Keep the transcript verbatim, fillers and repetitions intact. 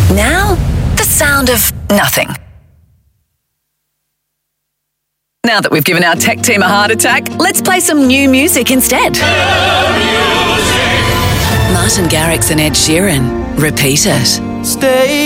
Now, the sound of nothing. Now that we've given our tech team a heart attack, let's play some new music instead. Martin Garrix and Ed Sheeran. Repeat It. Stay